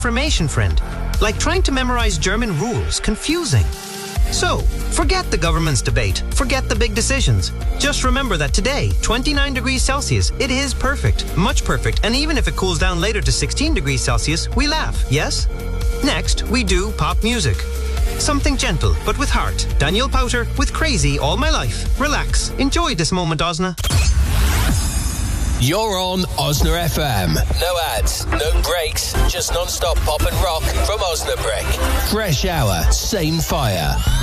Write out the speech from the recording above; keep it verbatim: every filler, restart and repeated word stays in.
information, friend. Like trying to memorize German rules, confusing. So, forget the government's debate. Forget the big decisions. Just remember that today, twenty-nine degrees Celsius, it is perfect. Much perfect. And even if it cools down later to sixteen degrees Celsius, we laugh, yes? Next, we do pop music. Something gentle, but with heart. Daniel Powter with Crazy All My Life. Relax. Enjoy this moment, Osna. You're on Osna F M. No ads, no breaks, just non-stop pop and rock from Osnabrück. Fresh hour, same fire.